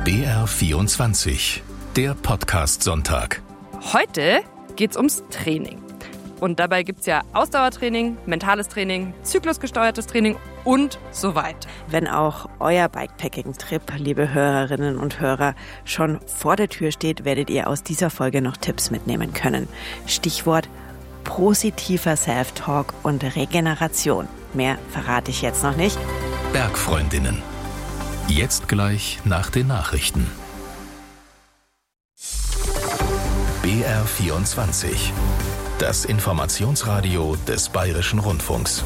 BR24, der Podcast-Sonntag. Heute geht's ums Training. Und dabei gibt's ja Ausdauertraining, mentales Training, zyklusgesteuertes Training und so weiter. Wenn auch euer Bikepacking-Trip, liebe Hörerinnen und Hörer, schon vor der Tür steht, werdet ihr aus dieser Folge noch Tipps mitnehmen können. Stichwort positiver Self-Talk und Regeneration. Mehr verrate ich jetzt noch nicht. Bergfreundinnen. Jetzt gleich nach den Nachrichten. BR24. Das Informationsradio des Bayerischen Rundfunks.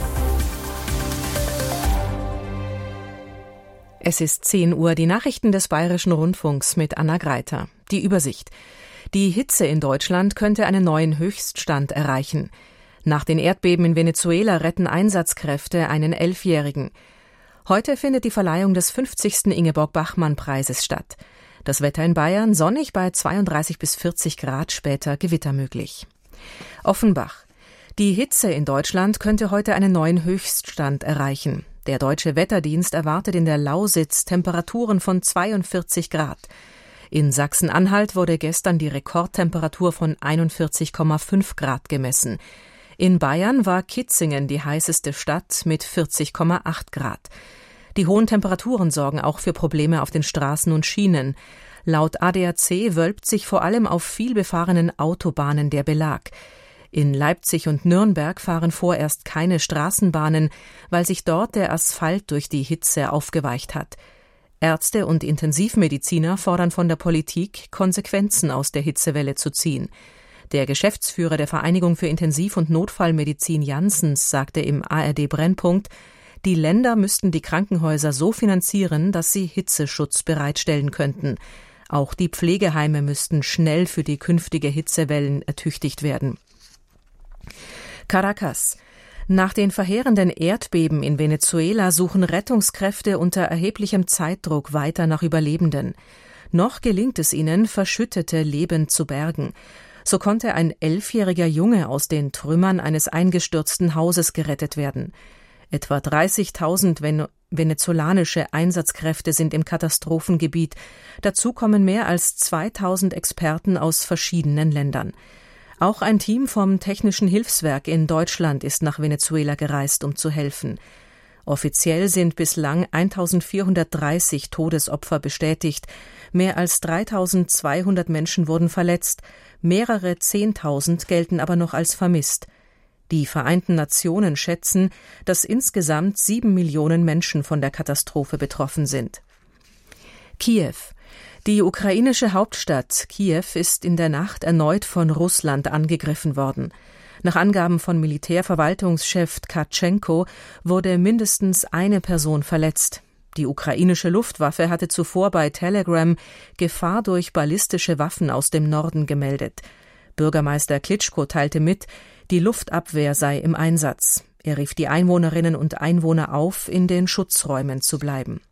Es ist 10 Uhr, die Nachrichten des Bayerischen Rundfunks mit Anna Greiter. Die Übersicht. Die Hitze in Deutschland könnte einen neuen Höchststand erreichen. Nach den Erdbeben in Venezuela retten Einsatzkräfte einen 11-Jährigen. Heute findet die Verleihung des 50. Ingeborg-Bachmann-Preises statt. Das Wetter in Bayern sonnig bei 32 bis 40 Grad, später Gewitter möglich. Offenbach. Die Hitze in Deutschland könnte heute einen neuen Höchststand erreichen. Der Deutsche Wetterdienst erwartet in der Lausitz Temperaturen von 42 Grad. In Sachsen-Anhalt wurde gestern die Rekordtemperatur von 41,5 Grad gemessen. In Bayern war Kitzingen die heißeste Stadt mit 40,8 Grad. Die hohen Temperaturen sorgen auch für Probleme auf den Straßen und Schienen. Laut ADAC wölbt sich vor allem auf vielbefahrenen Autobahnen der Belag. In Leipzig und Nürnberg fahren vorerst keine Straßenbahnen, weil sich dort der Asphalt durch die Hitze aufgeweicht hat. Ärzte und Intensivmediziner fordern von der Politik, Konsequenzen aus der Hitzewelle zu ziehen. Der Geschäftsführer der Vereinigung für Intensiv- und Notfallmedizin Janssens sagte im ARD Brennpunkt, die Länder müssten die Krankenhäuser so finanzieren, dass sie Hitzeschutz bereitstellen könnten. Auch die Pflegeheime müssten schnell für die künftige Hitzewellen ertüchtigt werden. Caracas. Nach den verheerenden Erdbeben in Venezuela suchen Rettungskräfte unter erheblichem Zeitdruck weiter nach Überlebenden. Noch gelingt es ihnen, Verschüttete lebend zu bergen. So konnte ein 11-jähriger Junge aus den Trümmern eines eingestürzten Hauses gerettet werden. Etwa 30.000 venezolanische Einsatzkräfte sind im Katastrophengebiet. Dazu kommen mehr als 2.000 Experten aus verschiedenen Ländern. Auch ein Team vom Technischen Hilfswerk in Deutschland ist nach Venezuela gereist, um zu helfen. Offiziell sind bislang 1.430 Todesopfer bestätigt. Mehr als 3.200 Menschen wurden verletzt. Mehrere 10.000 gelten aber noch als vermisst. Die Vereinten Nationen schätzen, dass insgesamt 7 Millionen Menschen von der Katastrophe betroffen sind. Kiew. Die ukrainische Hauptstadt Kiew ist in der Nacht erneut von Russland angegriffen worden. Nach Angaben von Militärverwaltungschef Tkatschenko wurde mindestens eine Person verletzt. Die ukrainische Luftwaffe hatte zuvor bei Telegram Gefahr durch ballistische Waffen aus dem Norden gemeldet. Bürgermeister Klitschko teilte mit, die Luftabwehr sei im Einsatz. Er rief die Einwohnerinnen und Einwohner auf, in den Schutzräumen zu bleiben.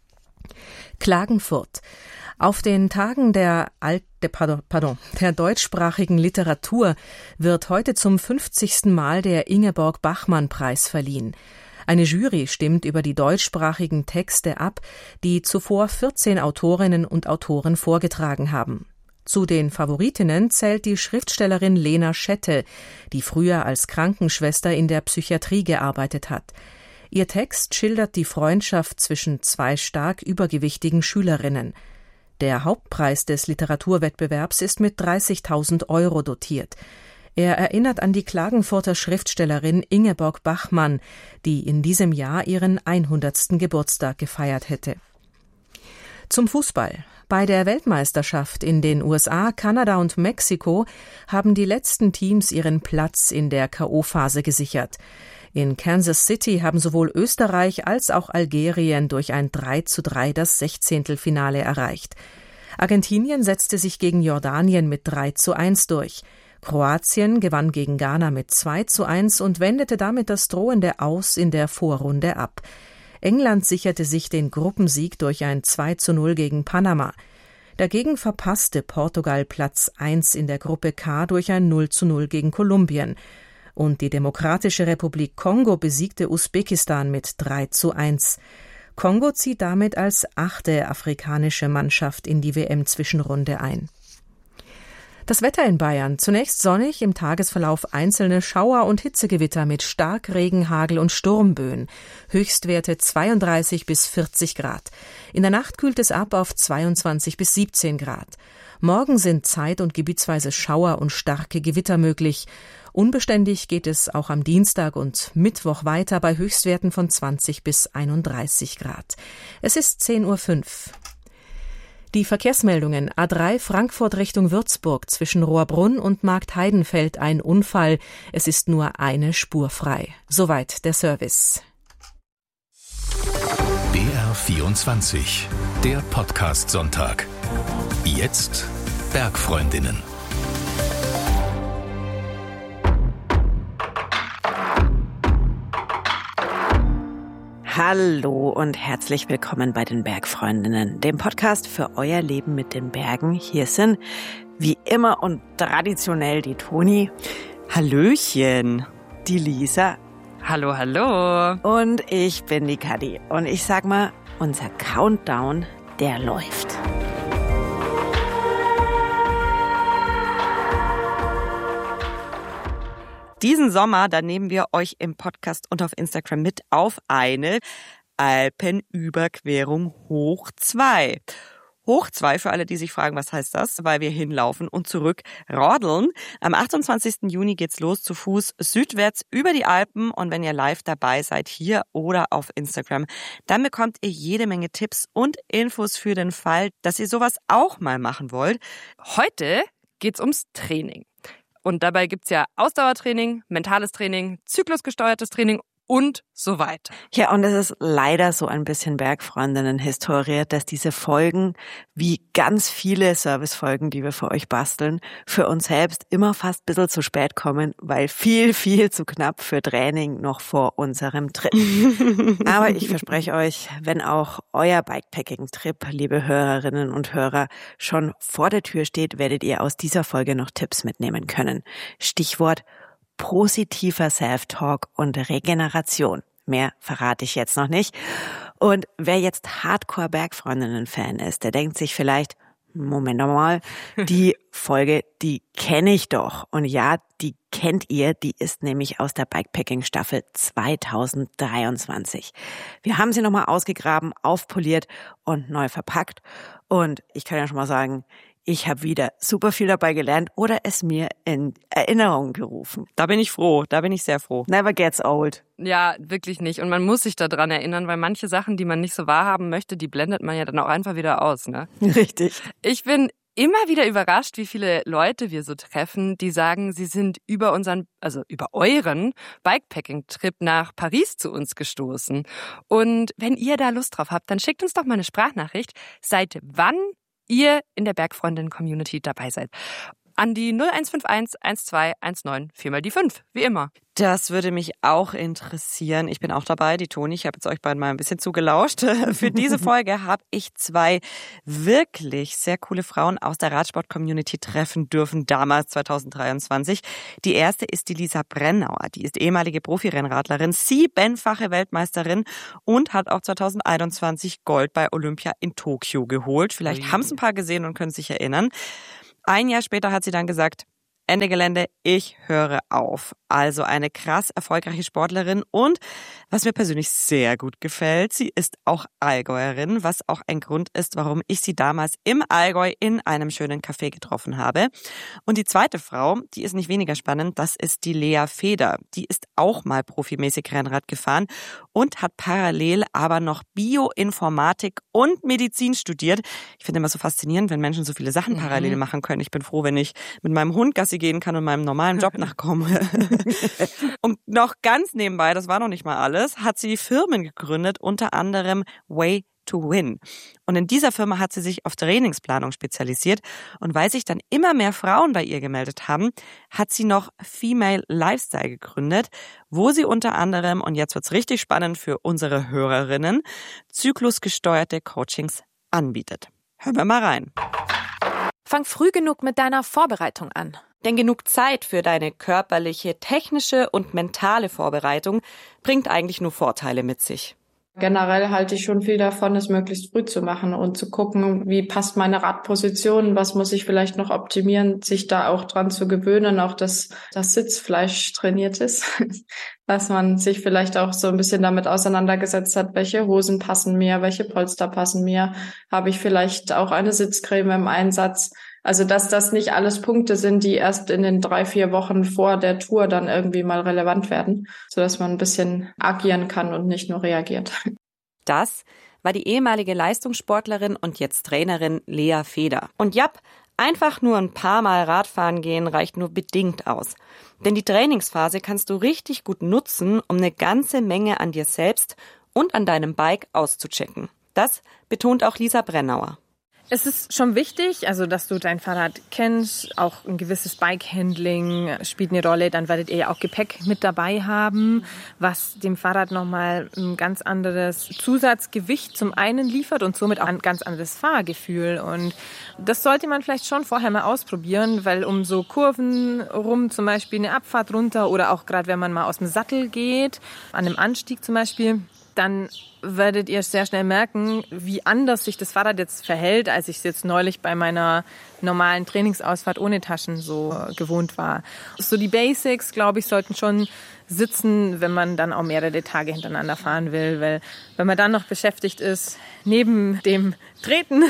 Klagenfurt. Auf den Tagen der deutschsprachigen Literatur wird heute zum 50. Mal der Ingeborg-Bachmann-Preis verliehen. Eine Jury stimmt über die deutschsprachigen Texte ab, die zuvor 14 Autorinnen und Autoren vorgetragen haben. Zu den Favoritinnen zählt die Schriftstellerin Lena Schette, die früher als Krankenschwester in der Psychiatrie gearbeitet hat. Ihr Text schildert die Freundschaft zwischen 2 stark übergewichtigen Schülerinnen. Der Hauptpreis des Literaturwettbewerbs ist mit 30.000 € dotiert. Er erinnert an die Klagenfurter Schriftstellerin Ingeborg Bachmann, die in diesem Jahr ihren 100. Geburtstag gefeiert hätte. Zum Fußball. Bei der Weltmeisterschaft in den USA, Kanada und Mexiko haben die letzten Teams ihren Platz in der K.O.-Phase gesichert. In Kansas City haben sowohl Österreich als auch Algerien durch ein 3:3 das Sechzehntelfinale erreicht. Argentinien setzte sich gegen Jordanien mit 3:1 durch. Kroatien gewann gegen Ghana mit 2:1 und wendete damit das drohende Aus in der Vorrunde ab. England sicherte sich den Gruppensieg durch ein 2:0 gegen Panama. Dagegen verpasste Portugal Platz 1 in der Gruppe K durch ein 0:0 gegen Kolumbien. Und die Demokratische Republik Kongo besiegte Usbekistan mit 3:1. Kongo zieht damit als 8. afrikanische Mannschaft in die WM-Zwischenrunde ein. Das Wetter in Bayern. Zunächst sonnig, im Tagesverlauf einzelne Schauer- und Hitzegewitter mit Starkregen, Hagel und Sturmböen. Höchstwerte 32 bis 40 Grad. In der Nacht kühlt es ab auf 22 bis 17 Grad. Morgen sind zeit- und gebietsweise Schauer und starke Gewitter möglich. Unbeständig geht es auch am Dienstag und Mittwoch weiter bei Höchstwerten von 20 bis 31 Grad. Es ist 10:05 Uhr. Die Verkehrsmeldungen: A3 Frankfurt Richtung Würzburg zwischen Rohrbrunn und Marktheidenfeld ein Unfall. Es ist nur eine Spur frei. Soweit der Service. BR24, der Podcast Sonntag. Jetzt Bergfreundinnen. Hallo und herzlich willkommen bei den Bergfreundinnen, dem Podcast für euer Leben mit den Bergen. Hier sind wie immer und traditionell die Toni. Hallöchen. Die Lisa. Hallo, hallo. Und ich bin die Kadi. Und ich sag mal, unser Countdown, der läuft. Diesen Sommer, da nehmen wir euch im Podcast und auf Instagram mit auf eine Alpenüberquerung hoch 2. Hoch 2, für alle, die sich fragen, was heißt das? Weil wir hinlaufen und zurück rodeln. Am 28. Juni geht's los zu Fuß südwärts über die Alpen. Und wenn ihr live dabei seid, hier oder auf Instagram, dann bekommt ihr jede Menge Tipps und Infos für den Fall, dass ihr sowas auch mal machen wollt. Heute geht's ums Training. Und dabei gibt's ja Ausdauertraining, mentales Training, zyklusgesteuertes Training und so weiter. Ja, und es ist leider so ein bisschen Bergfreundinnen-Historie, dass diese Folgen, wie ganz viele Servicefolgen, die wir für euch basteln, für uns selbst immer fast ein bisschen zu spät kommen, weil viel zu knapp für Training noch vor unserem Trip. Aber ich verspreche euch, wenn auch euer Bikepacking-Trip, liebe Hörerinnen und Hörer, schon vor der Tür steht, werdet ihr aus dieser Folge noch Tipps mitnehmen können. Stichwort positiver Self-Talk und Regeneration. Mehr verrate ich jetzt noch nicht. Und wer jetzt Hardcore-Bergfreundinnen-Fan ist, der denkt sich vielleicht, Moment mal, die Folge, die kenne ich doch. Und ja, die kennt ihr, die ist nämlich aus der Bikepacking-Staffel 2023. Wir haben sie nochmal ausgegraben, aufpoliert und neu verpackt. Und ich kann ja schon mal sagen, ich habe wieder super viel dabei gelernt oder es mir in Erinnerung gerufen. Da bin ich froh, da bin ich sehr froh. Never gets old. Ja, wirklich nicht. Und man muss sich daran erinnern, weil manche Sachen, die man nicht so wahrhaben möchte, die blendet man ja dann auch einfach wieder aus, ne? Richtig. Ich bin immer wieder überrascht, wie viele Leute wir so treffen, die sagen, sie sind über euren Bikepacking-Trip nach Paris zu uns gestoßen. Und wenn ihr da Lust drauf habt, dann schickt uns doch mal eine Sprachnachricht, seit wann ihr in der Bergfreundinnen-Community dabei seid. An die 0151 1219 4x5, wie immer. Das würde mich auch interessieren. Ich bin auch dabei, die Toni. Ich habe jetzt euch beiden mal ein bisschen zugelauscht. Für diese Folge habe ich 2 wirklich sehr coole Frauen aus der Radsport-Community treffen dürfen, damals 2023. Die erste ist die Lisa Brennauer. Die ist ehemalige Profirennradlerin, 7-fache Weltmeisterin und hat auch 2021 Gold bei Olympia in Tokio geholt. Vielleicht haben es ein paar gesehen und können sich erinnern. Ein Jahr später hat sie dann gesagt, Ende Gelände, ich höre auf. Also eine krass erfolgreiche Sportlerin und was mir persönlich sehr gut gefällt, sie ist auch Allgäuerin, was auch ein Grund ist, warum ich sie damals im Allgäu in einem schönen Café getroffen habe. Und die zweite Frau, die ist nicht weniger spannend, das ist die Lea Feder. Die ist auch mal profimäßig Rennrad gefahren und hat parallel aber noch Bioinformatik und Medizin studiert. Ich finde immer so faszinierend, wenn Menschen so viele Sachen parallel machen können. Ich bin froh, wenn ich mit meinem Hund Gassi gehen kann und meinem normalen Job nachkomme. Und noch ganz nebenbei, das war noch nicht mal alles, hat sie Firmen gegründet, unter anderem Way to Win. Und in dieser Firma hat sie sich auf Trainingsplanung spezialisiert. Und weil sich dann immer mehr Frauen bei ihr gemeldet haben, hat sie noch Female Lifestyle gegründet, wo sie unter anderem, und jetzt wird's richtig spannend für unsere Hörerinnen, zyklusgesteuerte Coachings anbietet. Hören wir mal rein. Fang früh genug mit deiner Vorbereitung an. Denn genug Zeit für deine körperliche, technische und mentale Vorbereitung bringt eigentlich nur Vorteile mit sich. Generell halte ich schon viel davon, es möglichst früh zu machen und zu gucken, wie passt meine Radposition, was muss ich vielleicht noch optimieren, sich da auch dran zu gewöhnen, auch dass das Sitzfleisch trainiert ist, dass man sich vielleicht auch so ein bisschen damit auseinandergesetzt hat, welche Hosen passen mir, welche Polster passen mir, habe ich vielleicht auch eine Sitzcreme im Einsatz. Also dass das nicht alles Punkte sind, die erst in den 3-4 Wochen vor der Tour dann irgendwie mal relevant werden, sodass man ein bisschen agieren kann und nicht nur reagiert. Das war die ehemalige Leistungssportlerin und jetzt Trainerin Lea Feder. Und einfach nur ein paar Mal Radfahren gehen reicht nur bedingt aus. Denn die Trainingsphase kannst du richtig gut nutzen, um eine ganze Menge an dir selbst und an deinem Bike auszuchecken. Das betont auch Lisa Brennauer. Es ist schon wichtig, also dass du dein Fahrrad kennst, auch ein gewisses Bike-Handling spielt eine Rolle. Dann werdet ihr ja auch Gepäck mit dabei haben, was dem Fahrrad nochmal ein ganz anderes Zusatzgewicht zum einen liefert und somit auch ein ganz anderes Fahrgefühl. Und das sollte man vielleicht schon vorher mal ausprobieren, weil um so Kurven rum, zum Beispiel eine Abfahrt runter oder auch gerade wenn man mal aus dem Sattel geht, an einem Anstieg zum Beispiel, dann werdet ihr sehr schnell merken, wie anders sich das Fahrrad jetzt verhält, als ich es jetzt neulich bei meiner normalen Trainingsausfahrt ohne Taschen so gewohnt war. So die Basics, glaube ich, sollten schon sitzen, wenn man dann auch mehrere Tage hintereinander fahren will, weil wenn man dann noch beschäftigt ist, neben dem Treten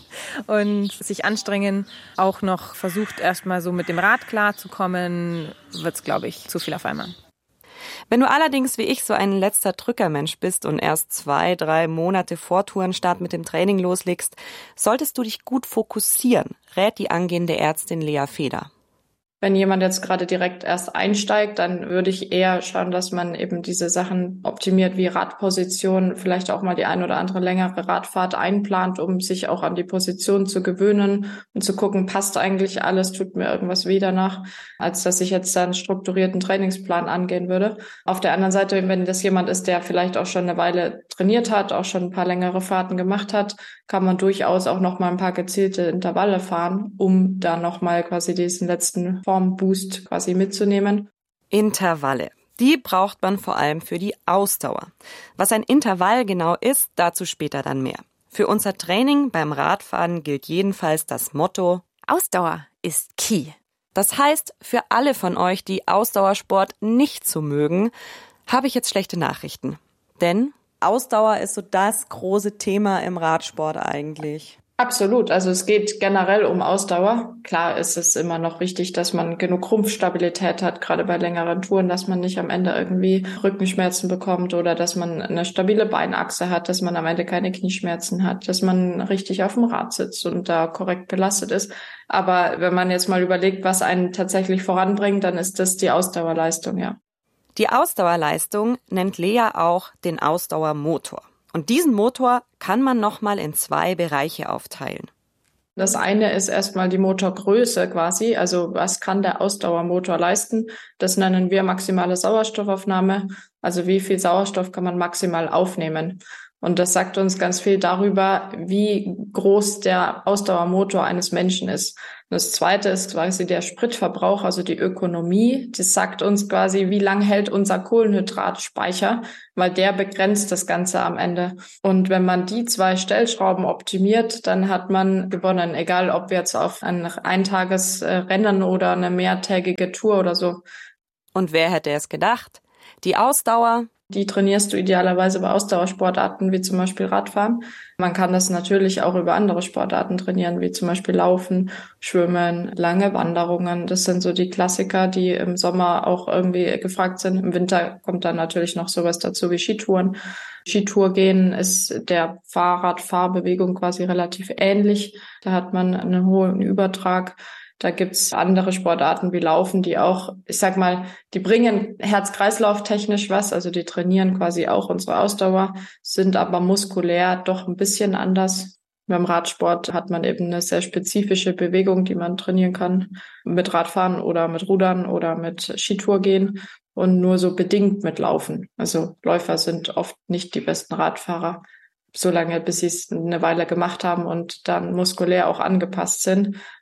und sich anstrengen, auch noch versucht erstmal so mit dem Rad klarzukommen, wird es, glaube ich, zu viel auf einmal. Wenn du allerdings wie ich so ein letzter Drückermensch bist und erst 2-3 Monate vor Tourenstart mit dem Training loslegst, solltest du dich gut fokussieren, rät die angehende Ärztin Lea Feder. Wenn jemand jetzt gerade direkt erst einsteigt, dann würde ich eher schauen, dass man eben diese Sachen optimiert wie Radposition, vielleicht auch mal die ein oder andere längere Radfahrt einplant, um sich auch an die Position zu gewöhnen und zu gucken, passt eigentlich alles, tut mir irgendwas weh danach, als dass ich jetzt einen strukturierten Trainingsplan angehen würde. Auf der anderen Seite, wenn das jemand ist, der vielleicht auch schon eine Weile trainiert hat, auch schon ein paar längere Fahrten gemacht hat, kann man durchaus auch noch mal ein paar gezielte Intervalle fahren, um da noch mal quasi diesen letzten Formboost quasi mitzunehmen. Intervalle. Die braucht man vor allem für die Ausdauer. Was ein Intervall genau ist, dazu später dann mehr. Für unser Training beim Radfahren gilt jedenfalls das Motto: Ausdauer ist key. Das heißt, für alle von euch, die Ausdauersport nicht so mögen, habe ich jetzt schlechte Nachrichten. Denn Ausdauer ist so das große Thema im Radsport eigentlich. Absolut. Also es geht generell um Ausdauer. Klar ist es immer noch wichtig, dass man genug Rumpfstabilität hat, gerade bei längeren Touren, dass man nicht am Ende irgendwie Rückenschmerzen bekommt oder dass man eine stabile Beinachse hat, dass man am Ende keine Knieschmerzen hat, dass man richtig auf dem Rad sitzt und da korrekt belastet ist. Aber wenn man jetzt mal überlegt, was einen tatsächlich voranbringt, dann ist das die Ausdauerleistung, ja. Die Ausdauerleistung nennt Lea auch den Ausdauermotor. Und diesen Motor kann man nochmal in 2 Bereiche aufteilen. Das eine ist erstmal die Motorgröße quasi, also was kann der Ausdauermotor leisten? Das nennen wir maximale Sauerstoffaufnahme, also wie viel Sauerstoff kann man maximal aufnehmen? Und das sagt uns ganz viel darüber, wie groß der Ausdauermotor eines Menschen ist. Und das zweite ist quasi der Spritverbrauch, also die Ökonomie. Das sagt uns quasi, wie lang hält unser Kohlenhydratspeicher, weil der begrenzt das Ganze am Ende. Und wenn man die 2 Stellschrauben optimiert, dann hat man gewonnen, egal ob wir jetzt auf ein Eintagesrennen oder eine mehrtägige Tour oder so. Und wer hätte es gedacht? Die Ausdauer, die trainierst du idealerweise bei Ausdauersportarten wie zum Beispiel Radfahren. Man kann das natürlich auch über andere Sportarten trainieren, wie zum Beispiel Laufen, Schwimmen, lange Wanderungen. Das sind so die Klassiker, die im Sommer auch irgendwie gefragt sind. Im Winter kommt dann natürlich noch sowas dazu wie Skitouren. Skitour gehen ist der Fahrradfahrbewegung quasi relativ ähnlich. Da hat man einen hohen Übertrag. Da gibt's andere Sportarten wie Laufen, die auch, ich sag mal, die bringen Herz-Kreislauf-technisch was, also die trainieren quasi auch unsere Ausdauer, sind aber muskulär doch ein bisschen anders. Beim Radsport hat man eben eine sehr spezifische Bewegung, die man trainieren kann mit Radfahren oder mit Rudern oder mit Skitour gehen und nur so bedingt mit Laufen. Also Läufer sind oft nicht die besten Radfahrer, solange bis sie es eine Weile gemacht haben und dann muskulär auch angepasst sind.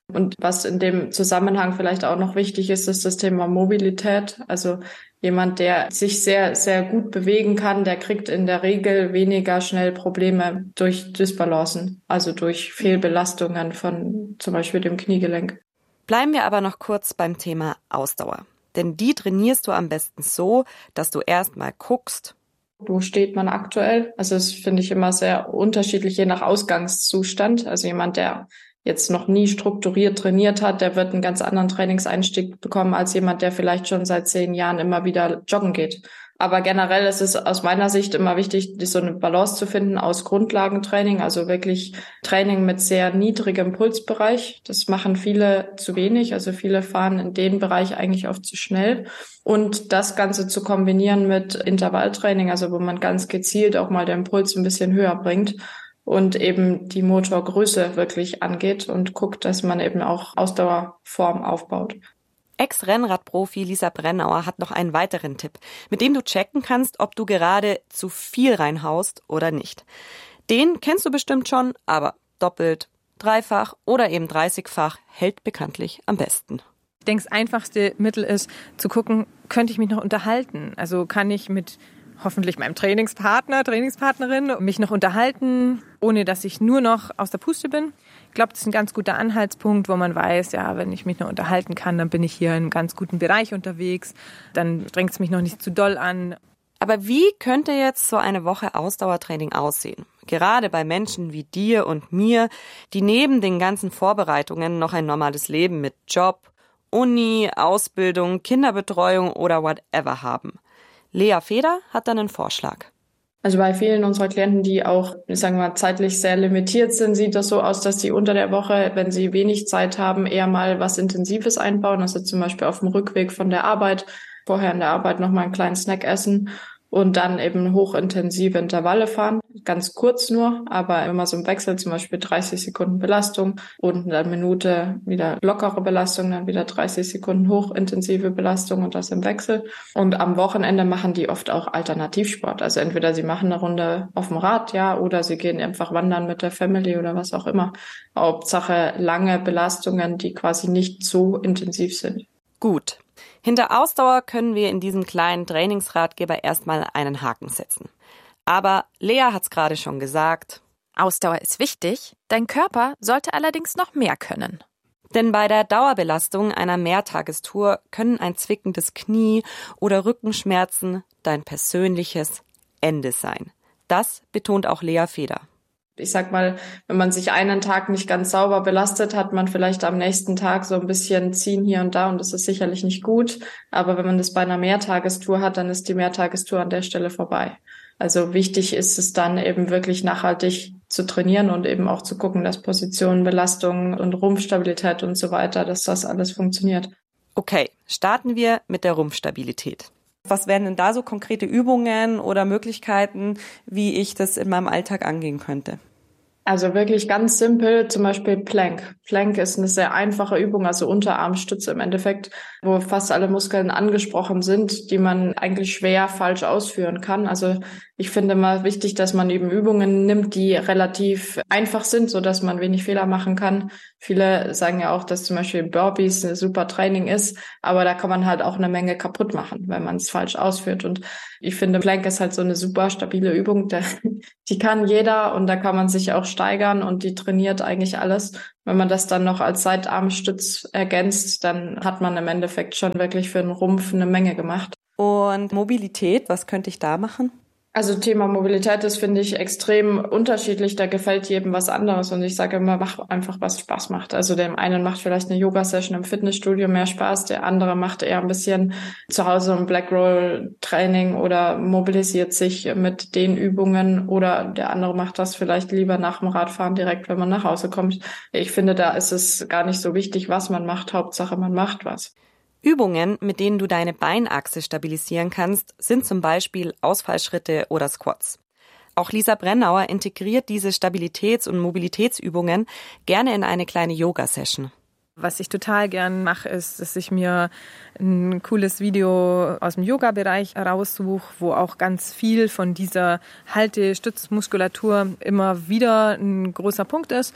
Und was in dem Zusammenhang vielleicht auch noch wichtig ist, ist das Thema Mobilität. Also jemand, der sich sehr, sehr gut bewegen kann, der kriegt in der Regel weniger schnell Probleme durch Dysbalancen, also durch Fehlbelastungen von zum Beispiel dem Kniegelenk. Bleiben wir aber noch kurz beim Thema Ausdauer. Denn die trainierst du am besten so, dass du erstmal guckst, wo steht man aktuell? Also das finde ich immer sehr unterschiedlich, je nach Ausgangszustand. Also jemand, der jetzt noch nie strukturiert trainiert hat, der wird einen ganz anderen Trainingseinstieg bekommen als jemand, der vielleicht schon seit 10 Jahren immer wieder joggen geht. Aber generell ist es aus meiner Sicht immer wichtig, so eine Balance zu finden aus Grundlagentraining, also wirklich Training mit sehr niedrigem Pulsbereich. Das machen viele zu wenig, also viele fahren in den Bereich eigentlich oft zu schnell. Und das Ganze zu kombinieren mit Intervalltraining, also wo man ganz gezielt auch mal den Puls ein bisschen höher bringt und eben die Motorgröße wirklich angeht und guckt, dass man eben auch Ausdauerform aufbaut. Ex-Rennradprofi Lisa Brennauer hat noch einen weiteren Tipp, mit dem du checken kannst, ob du gerade zu viel reinhaust oder nicht. Den kennst du bestimmt schon, aber doppelt, dreifach oder eben 30-fach hält bekanntlich am besten. Ich denke, das einfachste Mittel ist, zu gucken, könnte ich mich noch unterhalten? Also kann ich mit hoffentlich meinem Trainingspartnerin mich noch unterhalten, ohne dass ich nur noch aus der Puste bin. Ich glaube, das ist ein ganz guter Anhaltspunkt, wo man weiß, ja, wenn ich mich noch unterhalten kann, dann bin ich hier in einem ganz guten Bereich unterwegs, dann strengt es mich noch nicht zu doll an. Aber wie könnte jetzt so eine Woche Ausdauertraining aussehen? Gerade bei Menschen wie dir und mir, die neben den ganzen Vorbereitungen noch ein normales Leben mit Job, Uni, Ausbildung, Kinderbetreuung oder whatever haben. Lea Feder hat dann einen Vorschlag. Also bei vielen unserer Klienten, die auch, sagen wir mal, zeitlich sehr limitiert sind, sieht das so aus, dass sie unter der Woche, wenn sie wenig Zeit haben, eher mal was Intensives einbauen. Also zum Beispiel auf dem Rückweg von der Arbeit, vorher in der Arbeit nochmal einen kleinen Snack essen und dann eben hochintensive Intervalle fahren. Ganz kurz nur, aber immer so im Wechsel, zum Beispiel 30 Sekunden Belastung und eine Minute wieder lockere Belastung, dann wieder 30 Sekunden hochintensive Belastung und das im Wechsel. Und am Wochenende machen die oft auch Alternativsport. Also entweder sie machen eine Runde auf dem Rad, ja, oder sie gehen einfach wandern mit der Family oder was auch immer. Hauptsache lange Belastungen, die quasi nicht so intensiv sind. Gut. Hinter Ausdauer können wir in diesem kleinen Trainingsratgeber erstmal einen Haken setzen. Aber Lea hat's gerade schon gesagt. Ausdauer ist wichtig, dein Körper sollte allerdings noch mehr können. Denn bei der Dauerbelastung einer Mehrtagestour können ein zwickendes Knie oder Rückenschmerzen dein persönliches Ende sein. Das betont auch Lea Feder. Ich sag mal, wenn man sich einen Tag nicht ganz sauber belastet, hat man vielleicht am nächsten Tag so ein bisschen Ziehen hier und da und das ist sicherlich nicht gut. Aber wenn man das bei einer Mehrtagestour hat, dann ist die Mehrtagestour an der Stelle vorbei. Also wichtig ist es dann eben wirklich nachhaltig zu trainieren und eben auch zu gucken, dass Positionen, Belastung und Rumpfstabilität und so weiter, dass das alles funktioniert. Okay, starten wir mit der Rumpfstabilität. Was wären denn da so konkrete Übungen oder Möglichkeiten, wie ich das in meinem Alltag angehen könnte? Also wirklich ganz simpel, zum Beispiel Plank. Plank ist eine sehr einfache Übung, also Unterarmstütze im Endeffekt, wo fast alle Muskeln angesprochen sind, die man eigentlich schwer falsch ausführen kann. Also ich finde mal wichtig, dass man eben Übungen nimmt, die relativ einfach sind, so dass man wenig Fehler machen kann. Viele sagen ja auch, dass zum Beispiel Burpees ein super Training ist, aber da kann man halt auch eine Menge kaputt machen, wenn man es falsch ausführt. Und ich finde, Plank ist halt so eine super stabile Übung, die kann jeder und da kann man sich auch steigern und die trainiert eigentlich alles. Wenn man das dann noch als Seitarmstütz ergänzt, dann hat man im Endeffekt schon wirklich für den Rumpf eine Menge gemacht. Und Mobilität, was könnte ich da machen? Also Thema Mobilität ist, finde ich, extrem unterschiedlich. Da gefällt jedem was anderes. Und ich sage immer, mach einfach, was Spaß macht. Also dem einen macht vielleicht eine Yoga-Session im Fitnessstudio mehr Spaß. Der andere macht eher ein bisschen zu Hause ein Black-Roll-Training oder mobilisiert sich mit den Übungen. Oder der andere macht das vielleicht lieber nach dem Radfahren direkt, wenn man nach Hause kommt. Ich finde, da ist es gar nicht so wichtig, was man macht. Hauptsache, man macht was. Übungen, mit denen du deine Beinachse stabilisieren kannst, sind zum Beispiel Ausfallschritte oder Squats. Auch Lisa Brennauer integriert diese Stabilitäts- und Mobilitätsübungen gerne in eine kleine Yoga-Session. Was ich total gern mache, ist, dass ich mir ein cooles Video aus dem Yoga-Bereich raussuche, wo auch ganz viel von dieser Halte-Stützmuskulatur immer wieder ein großer Punkt ist.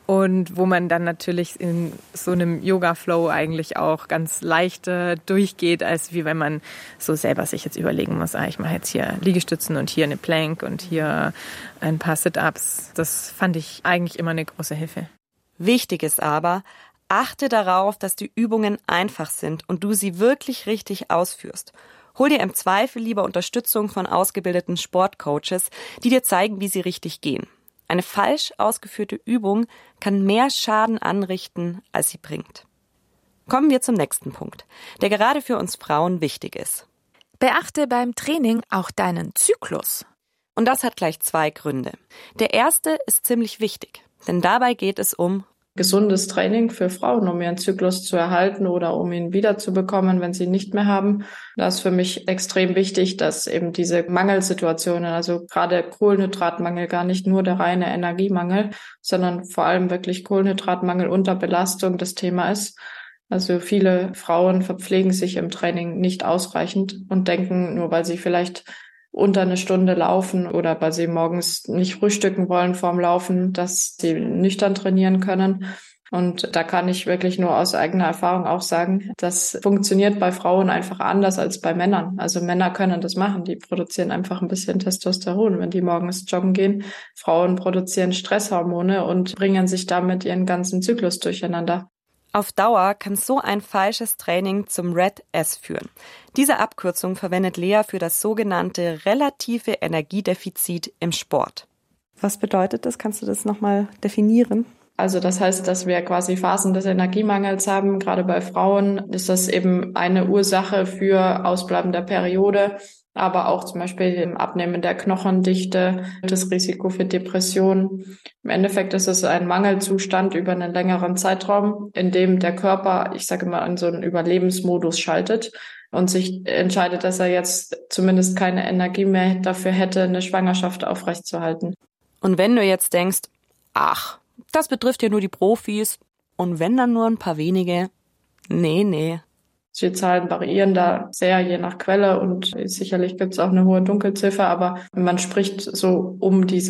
und wo man dann natürlich in so einem Yoga-Flow eigentlich auch ganz leicht durchgeht, als wie wenn man so selber sich jetzt überlegen muss, ich mache jetzt hier Liegestützen und hier eine Plank und hier ein paar Sit-Ups. Das fand ich eigentlich immer eine große Hilfe. Wichtig ist aber, achte darauf, dass die Übungen einfach sind und du sie wirklich richtig ausführst. Hol dir im Zweifel lieber Unterstützung von ausgebildeten Sportcoaches, die dir zeigen, wie sie richtig gehen. Eine falsch ausgeführte Übung kann mehr Schaden anrichten, als sie bringt. Kommen wir zum nächsten Punkt, der gerade für uns Frauen wichtig ist. Beachte beim Training auch deinen Zyklus. Und das hat gleich 2 Gründe. Der erste ist ziemlich wichtig, denn dabei geht es um gesundes Training für Frauen, um ihren Zyklus zu erhalten oder um ihn wiederzubekommen, wenn sie ihn nicht mehr haben. Da ist für mich extrem wichtig, dass eben diese Mangelsituationen, also gerade Kohlenhydratmangel, gar nicht nur der reine Energiemangel, sondern vor allem wirklich Kohlenhydratmangel unter Belastung das Thema ist. Also viele Frauen verpflegen sich im Training nicht ausreichend und denken, nur weil sie vielleicht unter eine Stunde laufen oder weil sie morgens nicht frühstücken wollen vorm Laufen, dass sie nüchtern trainieren können. Und da kann ich wirklich nur aus eigener Erfahrung auch sagen, das funktioniert bei Frauen einfach anders als bei Männern. Also Männer können das machen, die produzieren einfach ein bisschen Testosteron, wenn die morgens joggen gehen. Frauen produzieren Stresshormone und bringen sich damit ihren ganzen Zyklus durcheinander. Auf Dauer kann so ein falsches Training zum RED-S führen. Diese Abkürzung verwendet Lea für das sogenannte relative Energiedefizit im Sport. Was bedeutet das? Kannst du das nochmal definieren? Also das heißt, dass wir quasi Phasen des Energiemangels haben. Gerade bei Frauen ist das eben eine Ursache für Ausbleiben der Periode, aber auch zum Beispiel im Abnehmen der Knochendichte, das Risiko für Depressionen. Im Endeffekt ist es ein Mangelzustand über einen längeren Zeitraum, in dem der Körper, ich sage mal, in so einen Überlebensmodus schaltet und sich entscheidet, dass er jetzt zumindest keine Energie mehr dafür hätte, eine Schwangerschaft aufrechtzuerhalten. Und wenn du jetzt denkst, ach, das betrifft ja nur die Profis und wenn dann nur ein paar wenige, nee. Die Zahlen variieren da sehr je nach Quelle und sicherlich gibt es auch eine hohe Dunkelziffer, aber man spricht so um die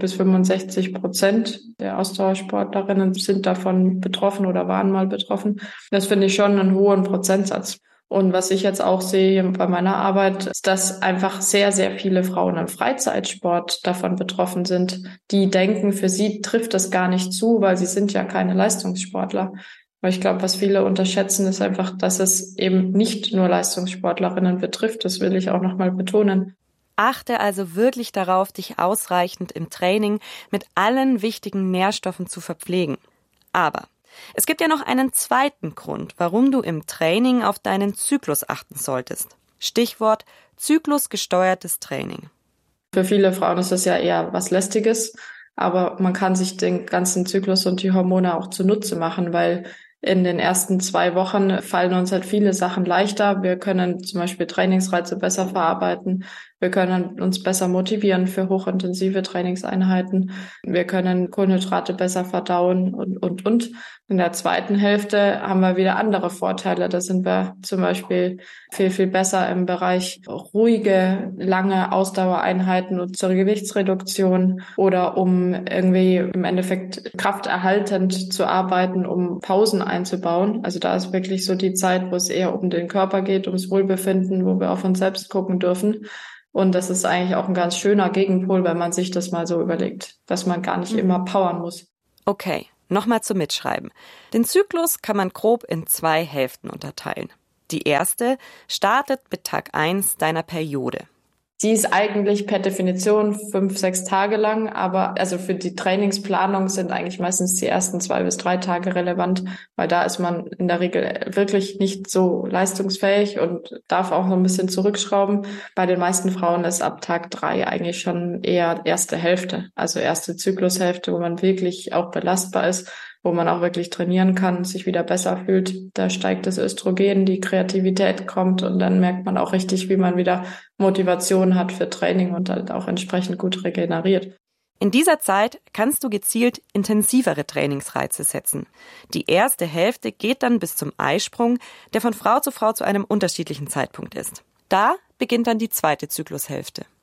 60-65% der Ausdauersportlerinnen sind davon betroffen oder waren mal betroffen. Das finde ich schon einen hohen Prozentsatz. Und was ich jetzt auch sehe bei meiner Arbeit, ist, dass einfach sehr, sehr viele Frauen im Freizeitsport davon betroffen sind, die denken, für sie trifft das gar nicht zu, weil sie sind ja keine Leistungssportler. Aber ich glaube, was viele unterschätzen, ist einfach, dass es eben nicht nur Leistungssportlerinnen betrifft. Das will ich auch nochmal betonen. Achte also wirklich darauf, dich ausreichend im Training mit allen wichtigen Nährstoffen zu verpflegen. Aber es gibt ja noch einen zweiten Grund, warum du im Training auf deinen Zyklus achten solltest. Stichwort zyklusgesteuertes Training. Für viele Frauen ist das ja eher was Lästiges, aber man kann sich den ganzen Zyklus und die Hormone auch zunutze machen, weil in den ersten 2 Wochen fallen uns halt viele Sachen leichter. Wir können zum Beispiel Trainingsreize besser verarbeiten. Wir können uns besser motivieren für hochintensive Trainingseinheiten. Wir können Kohlenhydrate besser verdauen und. In der zweiten Hälfte haben wir wieder andere Vorteile. Da sind wir zum Beispiel viel besser im Bereich ruhige, lange Ausdauereinheiten und zur Gewichtsreduktion oder um irgendwie im Endeffekt krafterhaltend zu arbeiten, um Pausen einzubauen. Also da ist wirklich so die Zeit, wo es eher um den Körper geht, ums Wohlbefinden, wo wir auf uns selbst gucken dürfen. Und das ist eigentlich auch ein ganz schöner Gegenpol, wenn man sich das mal so überlegt, dass man gar nicht immer powern muss. Okay, nochmal zum Mitschreiben. Den Zyklus kann man grob in 2 Hälften unterteilen. Die erste startet mit Tag 1 deiner Periode. Die ist eigentlich per Definition 5-6 Tage lang, aber also für die Trainingsplanung sind eigentlich meistens die ersten 2 bis 3 Tage relevant, weil da ist man in der Regel wirklich nicht so leistungsfähig und darf auch noch ein bisschen zurückschrauben. Bei den meisten Frauen ist ab Tag 3 eigentlich schon eher erste Hälfte, also erste Zyklushälfte, wo man wirklich auch belastbar ist, wo man auch wirklich trainieren kann, sich wieder besser fühlt. Da steigt das Östrogen, die Kreativität kommt und dann merkt man auch richtig, wie man wieder Motivation hat für Training und halt auch entsprechend gut regeneriert. In dieser Zeit kannst du gezielt intensivere Trainingsreize setzen. Die erste Hälfte geht dann bis zum Eisprung, der von Frau zu einem unterschiedlichen Zeitpunkt ist. Da beginnt dann die zweite Zyklushälfte.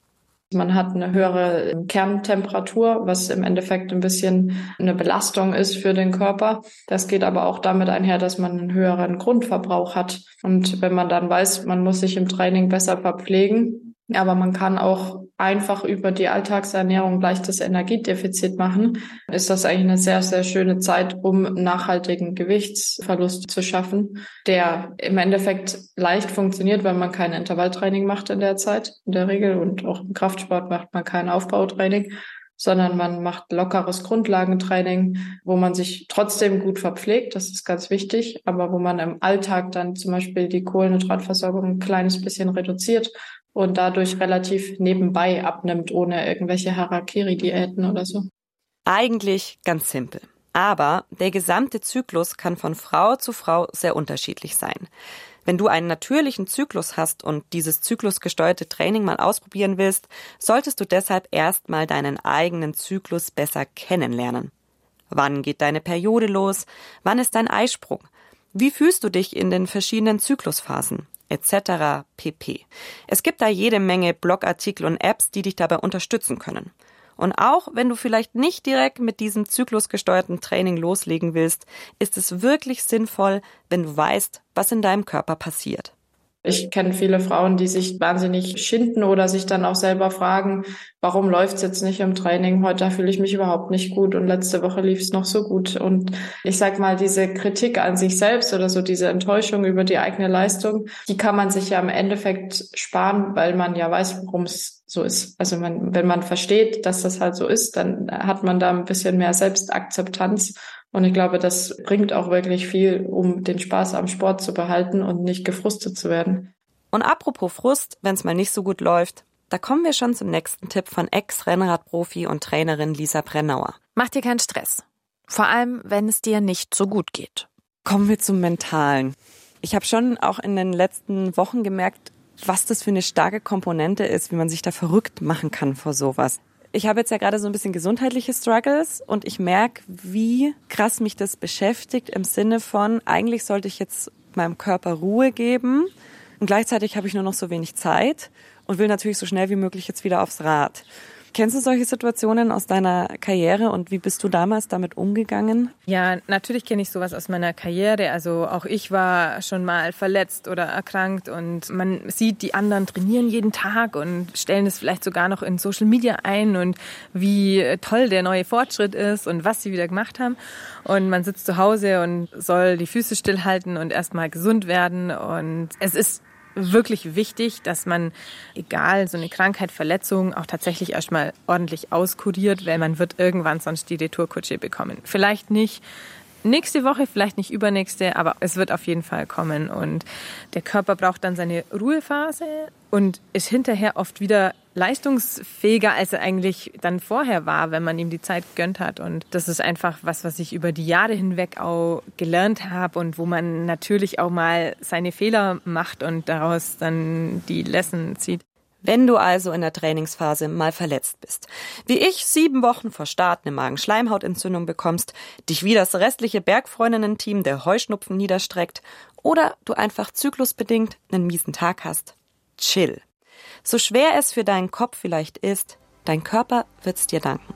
Man hat eine höhere Kerntemperatur, was im Endeffekt ein bisschen eine Belastung ist für den Körper. Das geht aber auch damit einher, dass man einen höheren Grundverbrauch hat. Und wenn man dann weiß, man muss sich im Training besser verpflegen, aber man kann auch einfach über die Alltagsernährung leichtes Energiedefizit machen, ist das eigentlich eine sehr, sehr schöne Zeit, um nachhaltigen Gewichtsverlust zu schaffen, der im Endeffekt leicht funktioniert, weil man kein Intervalltraining macht in der Zeit, in der Regel, und auch im Kraftsport macht man kein Aufbautraining, sondern man macht lockeres Grundlagentraining, wo man sich trotzdem gut verpflegt, das ist ganz wichtig, aber wo man im Alltag dann zum Beispiel die Kohlenhydratversorgung ein kleines bisschen reduziert und dadurch relativ nebenbei abnimmt, ohne irgendwelche Harakiri-Diäten oder so. Eigentlich ganz simpel. Aber der gesamte Zyklus kann von Frau zu Frau sehr unterschiedlich sein. Wenn du einen natürlichen Zyklus hast und dieses zyklusgesteuerte Training mal ausprobieren willst, solltest du deshalb erstmal deinen eigenen Zyklus besser kennenlernen. Wann geht deine Periode los? Wann ist dein Eisprung? Wie fühlst du dich in den verschiedenen Zyklusphasen? Etc. pp. Es gibt da jede Menge Blogartikel und Apps, die dich dabei unterstützen können. Und auch wenn du vielleicht nicht direkt mit diesem zyklusgesteuerten Training loslegen willst, ist es wirklich sinnvoll, wenn du weißt, was in deinem Körper passiert. Ich kenne viele Frauen, die sich wahnsinnig schinden oder sich dann auch selber fragen, warum läuft's jetzt nicht im Training? Heute fühle ich mich überhaupt nicht gut und letzte Woche lief es noch so gut. Und ich sag mal, diese Kritik an sich selbst oder so diese Enttäuschung über die eigene Leistung, die kann man sich ja im Endeffekt sparen, weil man ja weiß, warum es so ist. Also wenn man versteht, dass das halt so ist, dann hat man da ein bisschen mehr Selbstakzeptanz. Und ich glaube, das bringt auch wirklich viel, um den Spaß am Sport zu behalten und nicht gefrustet zu werden. Und apropos Frust, wenn es mal nicht so gut läuft, da kommen wir schon zum nächsten Tipp von Ex-Rennradprofi und Trainerin Lisa Brennauer. Mach dir keinen Stress. Vor allem, wenn es dir nicht so gut geht. Kommen wir zum Mentalen. Ich habe schon auch in den letzten Wochen gemerkt, was das für eine starke Komponente ist, wie man sich da verrückt machen kann vor sowas. Ich habe jetzt ja gerade so ein bisschen gesundheitliche Struggles und ich merke, wie krass mich das beschäftigt im Sinne von, eigentlich sollte ich jetzt meinem Körper Ruhe geben und gleichzeitig habe ich nur noch so wenig Zeit und will natürlich so schnell wie möglich jetzt wieder aufs Rad. Kennst du solche Situationen aus deiner Karriere und wie bist du damals damit umgegangen? Ja, natürlich kenne ich sowas aus meiner Karriere. Also auch ich war schon mal verletzt oder erkrankt und man sieht, die anderen trainieren jeden Tag und stellen es vielleicht sogar noch in Social Media ein und wie toll der neue Fortschritt ist und was sie wieder gemacht haben. Und man sitzt zu Hause und soll die Füße stillhalten und erstmal gesund werden. Und es ist wirklich wichtig, dass man, egal, so eine Krankheit, Verletzung, auch tatsächlich erstmal ordentlich auskuriert, weil man wird irgendwann sonst die Retourkutsche bekommen. Vielleicht nicht nächste Woche, vielleicht nicht übernächste, aber es wird auf jeden Fall kommen. Und der Körper braucht dann seine Ruhephase und ist hinterher oft wieder leistungsfähiger, als er eigentlich dann vorher war, wenn man ihm die Zeit gegönnt hat. Und das ist einfach was ich über die Jahre hinweg auch gelernt habe und wo man natürlich auch mal seine Fehler macht und daraus dann die Lesson zieht. Wenn du also in der Trainingsphase mal verletzt bist, wie ich 7 Wochen vor Start eine Magenschleimhautentzündung bekommst, dich wie das restliche Bergfreundinnen-Team der Heuschnupfen niederstreckt oder du einfach zyklusbedingt einen miesen Tag hast, chill. So schwer es für deinen Kopf vielleicht ist, dein Körper wird's dir danken.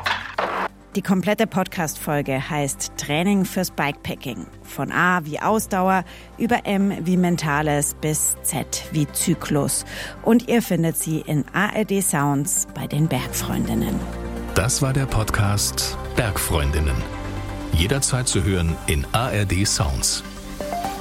Die komplette Podcast-Folge heißt Training fürs Bikepacking. Von A wie Ausdauer, über M wie Mentales bis Z wie Zyklus. Und ihr findet sie in ARD Sounds bei den Bergfreundinnen. Das war der Podcast Bergfreundinnen. Jederzeit zu hören in ARD Sounds.